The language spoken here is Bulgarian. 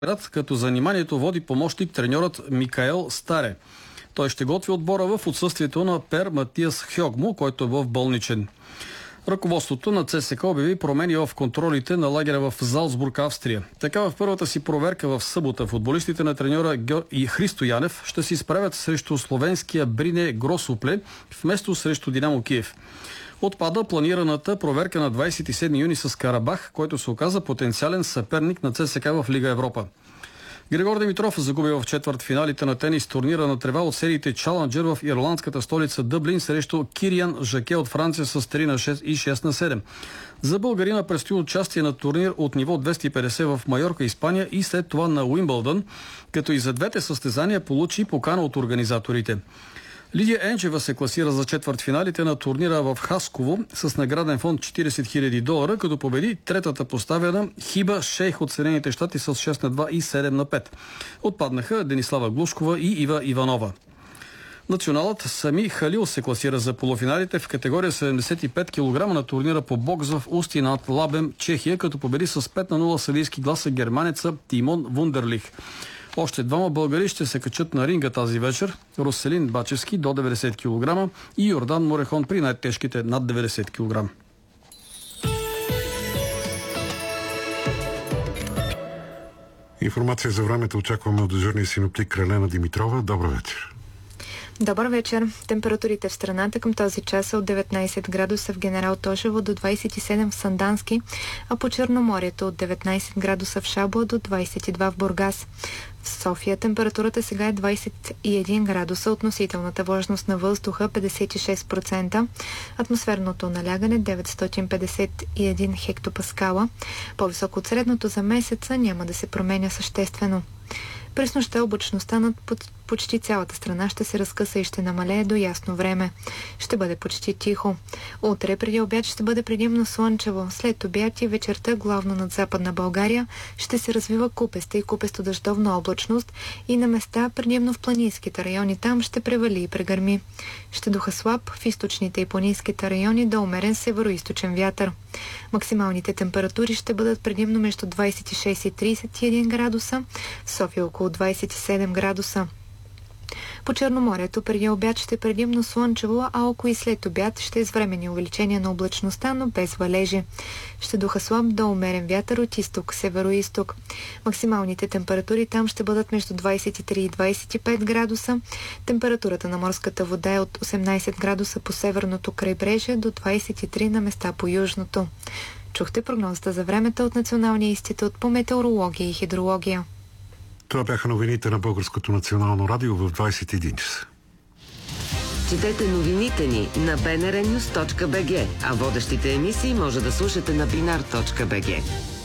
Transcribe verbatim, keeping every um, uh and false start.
като заниманието води помощник треньорът Микаел Старе. Той ще готви отбора в отсъствието на Пер Матиас Хьогмо, който е в болничен. Ръководството на ЦСКА обяви промени в контролите на лагера в Залцбург, Австрия. Така в първата си проверка в събота футболистите на треньора и Христо Янев ще се изправят срещу словенския Брине Гросупле вместо срещу Динамо Киев. Отпада планираната проверка на двадесет и седми юни с Карабах, който се оказа потенциален съперник на ЦСКА в Лига Европа. Григор Димитров загуби в четвърт финалите на тенис турнира на трева от сериите Чаленджер в ирландската столица Дъблин срещу Кириан Жаке от Франция с три на шест и шест на седем. За българина предстои участие на турнир от ниво двеста и петдесет в Майорка, Испания и след това на Уимбълдън, като и за двете състезания получи покана от организаторите. Лидия Енчева се класира за четвъртфиналите на турнира в Хасково с награден фонд четиридесет хиляди долара, като победи третата поставена Хиба Шейх от Съединените щати с шест на два и седем на пет. Отпаднаха Денислава Глушкова и Ива Иванова. Националът Сами Халил се класира за полуфиналите в категория седемдесет и пет килограма на турнира по бокс в Усти над Лабем, Чехия, като победи с пет на нула съдийски гласа германеца Тимон Вундерлих. Още двама българи ще се качат на ринга тази вечер. Руселин Бачевски до деветдесет килограма и Йордан Морехон при най-тежките над деветдесет килограма. Информация за времето очакваме от дежурния синоптик Кралена Димитрова. Добър вечер. Добър вечер. Температурите в страната към този час са от деветнадесет градуса в Генерал Тошево до двадесет и седем в Сандански, а по Черноморието от деветнадесет градуса в Шабла до двадесет и два в Бургас. В София температурата сега е двадесет и един градуса, относителната влажност на въздуха петдесет и шест процента, атмосферното налягане деветстотин петдесет и един хектопаскала. По-високо от средното за месеца няма да се променя съществено. През нощта облачността над почти цялата страна ще се разкъса и ще намалее до ясно време. Ще бъде почти тихо. Утре преди обяд ще бъде предимно слънчево. След обяд и вечерта, главно над Западна България, ще се развива купеста и купесто-дъждовна облачност и на места, предимно в планинските райони, там ще превали и прегърми. Ще духа слаб в източните и планинските райони до умерен североизточен вятър. Максималните температури ще бъдат предимно между двадесет и шест и тридесет и един градуса, в София около двадесет и седем градуса. По Черноморието преди обяд ще е предимно слънчево, а около и след обяд ще е с временни увеличение на облачността, но без валежи. Ще духа слаб до умерен вятър от изток, северо-изток. Максималните температури там ще бъдат между двадесет и три и двадесет и пет градуса. Температурата на морската вода е от осемнадесет градуса по северното крайбрежие до двадесет и три на места по южното. Чухте прогнозата за времето от Националния институт по метеорология и хидрология. Това бяха новините на Българското национално радио в двадесет и един часа. Четете новините ни на би ен ар нюз точка би джи, а водещите емисии може да слушате на бинар точка би джи.